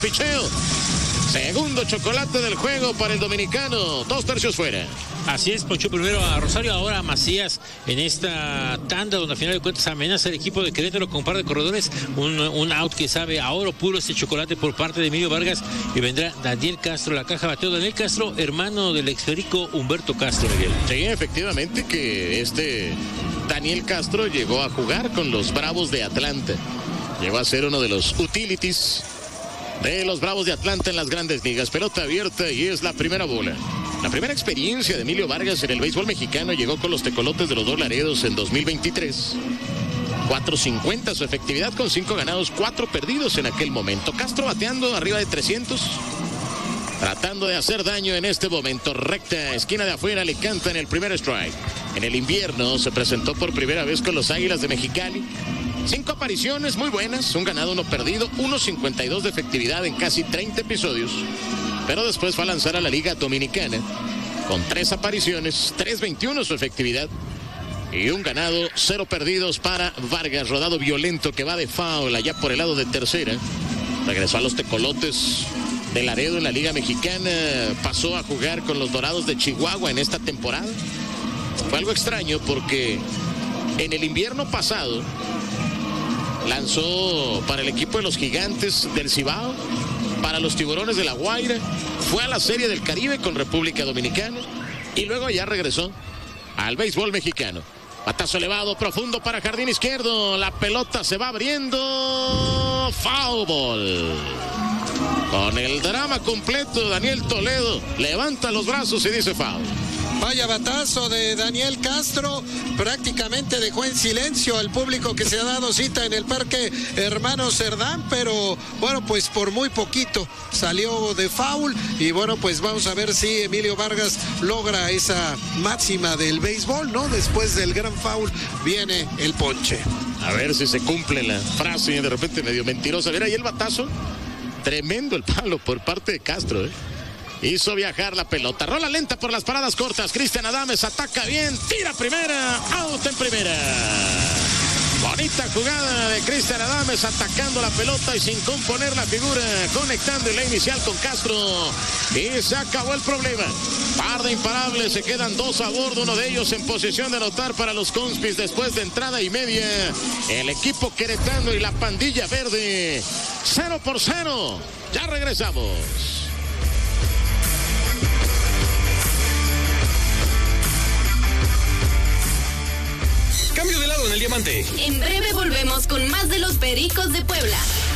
Picheo. Segundo chocolate del juego para el dominicano. 2 tercios fuera. Así es, Poncho, primero a Rosario, ahora a Macías en esta tanda donde al final de cuentas amenaza el equipo de Querétaro con un par de corredores, un out que sabe a oro puro este chocolate por parte de Emilio Vargas, y vendrá Daniel Castro, la caja bateo. Daniel Castro, hermano del exférico Humberto Castro, Miguel. Sí, efectivamente que Daniel Castro llegó a jugar con los Bravos de Atlanta. Llegó a ser uno de los utilities de los Bravos de Atlanta en las grandes ligas. Pelota abierta y es la primera bola. La primera experiencia de Emilio Vargas en el béisbol mexicano llegó con los Tecolotes de los Dos Laredos en 2023. 4.50 su efectividad con 5 ganados, 4 perdidos en aquel momento. Castro bateando arriba de 300. Tratando de hacer daño en este momento. Recta, esquina de afuera, le canta en el primer strike. En el invierno se presentó por primera vez con los Águilas de Mexicali. 5 apariciones muy buenas, 1 ganado, 1 perdido, 1.52 de efectividad en casi 30 episodios. Pero después fue a lanzar a la Liga Dominicana con 3 apariciones, 3.21 su efectividad y 1 ganado, 0 perdidos para Vargas. Rodado violento que va de foul allá por el lado de tercera. Regresó a los Tecolotes de Laredo en la Liga Mexicana. Pasó a jugar con los Dorados de Chihuahua en esta temporada. Fue algo extraño porque en el invierno pasado lanzó para el equipo de los Gigantes del Cibao, para los Tiburones de La Guaira, fue a la Serie del Caribe con República Dominicana y luego ya regresó al béisbol mexicano. Batazo elevado, profundo para jardín izquierdo. La pelota se va abriendo. Foul ball. Con el drama completo, Daniel Toledo levanta los brazos y dice foul. Vaya batazo de Daniel Castro, prácticamente dejó en silencio al público que se ha dado cita en el Parque Hermano Cerdán, pero bueno, pues por muy poquito salió de foul y bueno, pues vamos a ver si Emilio Vargas logra esa máxima del béisbol, ¿no? Después del gran foul viene el ponche. A ver si se cumple la frase de repente medio mentirosa. A ver ahí el batazo, tremendo el palo por parte de Castro, Hizo viajar la pelota. Rola lenta por las paradas cortas. Cristian Adames ataca bien. Tira primera. Out en primera. Bonita jugada de Cristian Adames atacando la pelota y sin componer la figura. Conectando en la inicial con Castro. Y se acabó el problema. Par de imparables. Se quedan 2 a bordo. Uno de ellos en posición de anotar para los Conspis después de entrada y media. El equipo queretano y la pandilla verde. 0-0. Ya regresamos. Cambio de lado en el diamante. En breve volvemos con más de los Pericos de Puebla.